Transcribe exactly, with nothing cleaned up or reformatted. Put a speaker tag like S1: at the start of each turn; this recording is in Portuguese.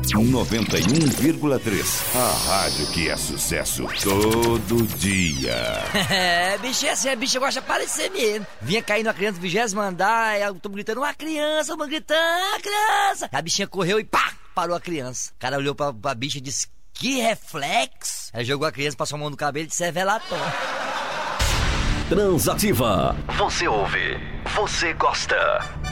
S1: noventa e um vírgula três. A rádio que é sucesso todo dia.
S2: É, bicho, assim, a bicha gosta de aparecer mesmo. Vinha caindo a criança do vigésimo andar, eu tô gritando, uma criança, uma gritando, uma criança. A bichinha correu e pá, parou a criança. O cara olhou pra, pra bicha e disse, que reflexo. Aí jogou a criança, passou a mão no cabelo e disse, é velatom.
S3: Transativa. Você ouve, você gosta.